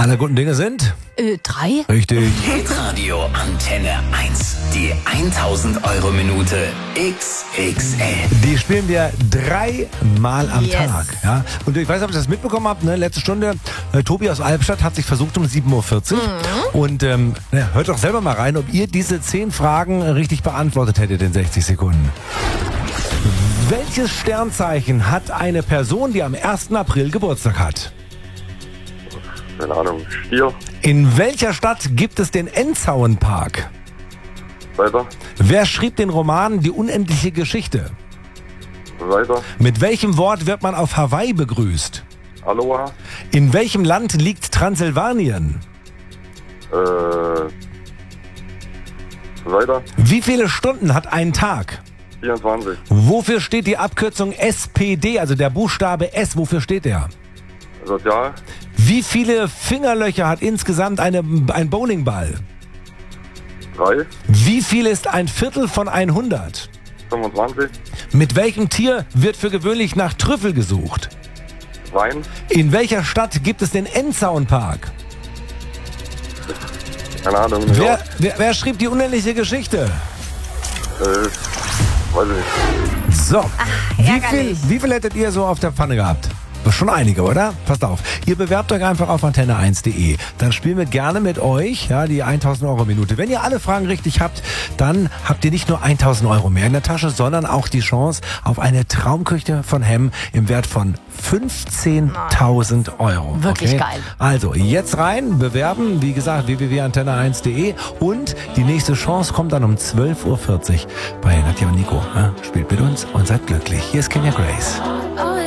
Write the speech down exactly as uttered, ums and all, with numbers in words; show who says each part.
Speaker 1: Alle guten Dinge sind?
Speaker 2: Äh, drei?
Speaker 1: Richtig.
Speaker 3: Hitradio Antenne eins. Die tausend Euro Minute X X L.
Speaker 1: Die spielen wir dreimal am
Speaker 2: Yes.
Speaker 1: Tag. Ja? Und ich weiß nicht, ob ihr das mitbekommen habt. Ne? Letzte Stunde, äh, Tobi aus Albstadt hat sich versucht um sieben Uhr vierzig. Mhm. Und ähm, na, hört doch selber mal rein, ob ihr diese zehn Fragen richtig beantwortet hättet in sechzig Sekunden. Welches Sternzeichen hat eine Person, die am ersten April Geburtstag hat?
Speaker 4: Keine Ahnung, Stier.
Speaker 1: In welcher Stadt gibt es den Enzauenpark?
Speaker 4: Weiter,
Speaker 1: Wer schrieb den Roman Die unendliche Geschichte?
Speaker 4: weiter.
Speaker 1: Mit welchem Wort wird man auf Hawaii begrüßt?
Speaker 4: Aloha.
Speaker 1: In welchem Land liegt Transsilvanien?
Speaker 4: Äh, weiter.
Speaker 1: Wie viele Stunden hat ein Tag?
Speaker 4: vierundzwanzig.
Speaker 1: Wofür steht die Abkürzung S P D, also der Buchstabe S, wofür steht der?
Speaker 4: Sozial.
Speaker 1: Wie viele Fingerlöcher hat insgesamt eine, ein Bowlingball?
Speaker 4: drei.
Speaker 1: Wie viel ist ein Viertel von hundert?
Speaker 4: fünfundzwanzig.
Speaker 1: Mit welchem Tier wird für gewöhnlich nach Trüffel gesucht?
Speaker 4: Wein.
Speaker 1: In welcher Stadt gibt es den Enzauenpark?
Speaker 4: Keine Ahnung.
Speaker 1: Wer, wer, wer schrieb die unendliche Geschichte?
Speaker 4: Äh, weiß ich nicht.
Speaker 1: So, wie, viel,
Speaker 2: ärgerlich.
Speaker 1: wie viel hättet ihr so auf der Pfanne gehabt? Schon einige, oder? Passt auf. Ihr bewerbt euch einfach auf antenne eins punkt de. Dann spielen wir gerne mit euch, ja, die tausend Euro Minute. Wenn ihr alle Fragen richtig habt, dann habt ihr nicht nur tausend Euro mehr in der Tasche, sondern auch die Chance auf eine Traumküche von Hemm im Wert von fünfzehntausend Euro.
Speaker 2: Wirklich geil.
Speaker 1: Also, jetzt rein, bewerben, wie gesagt, w w w punkt antenne eins punkt de und die nächste Chance kommt dann um zwölf Uhr vierzig bei Nadja und Nico. Ja, spielt mit uns und seid glücklich. Hier ist Kenya Grace.